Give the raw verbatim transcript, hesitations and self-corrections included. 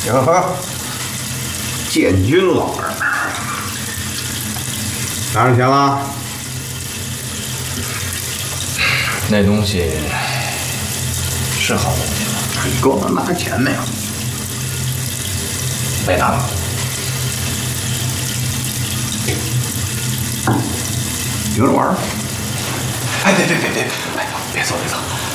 哟，建军老人拿上钱了？ 那东西是好东西吗？ 你给我拿钱没有？ 没拿。 留着玩儿。 哎，别别别别，哎，别走别走。